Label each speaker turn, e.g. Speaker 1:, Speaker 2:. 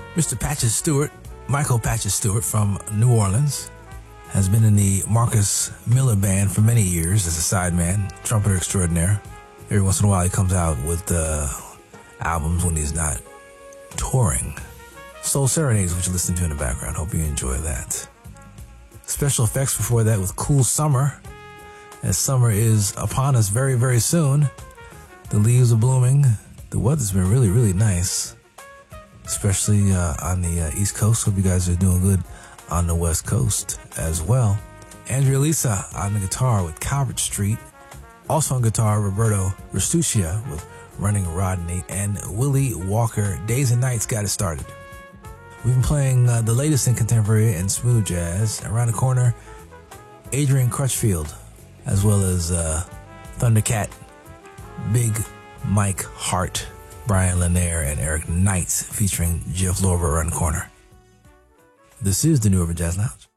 Speaker 1: Mr. Patches Stewart, Michael Patches Stewart from New Orleans, has been in the Marcus Miller Band for many years as a sideman, trumpeter extraordinaire. Every once in a while he comes out with albums when he's not touring. Soul Serenades, which you listen to in the background. Hope you enjoy that. Special effects before that with Cool Summer, as summer is upon us very, very soon. The leaves are blooming. The weather's been really, really nice, especially on the East Coast. Hope you guys are doing good on the West Coast as well. Andrea Lisa on the guitar with Calvert Street. Also on guitar, Roberto Restuccia with Running Rodney, and Willie Walker, Days and Nights Got It Started. We've been playing the latest in contemporary and smooth jazz. Around the corner, Adrian Crutchfield, as well as Thundercat, Big Mike Hart, Brian Lanier, and Eric Knight, featuring Jeff Lorber around the corner. This is the New Urban Jazz Lounge.